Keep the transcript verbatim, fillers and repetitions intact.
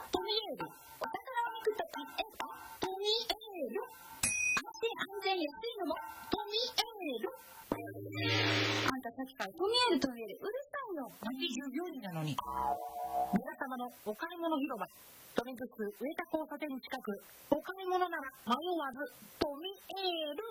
トミエール。お宝を見くと買ってたトミエール。安心安全安いのもトミエール。あんたさっきからトミエールトミエールうるさいよ。同じ従業員なのに。皆様のお買い物広場、トミグス上田交差点近く、お買い物なら迷わずトミエール。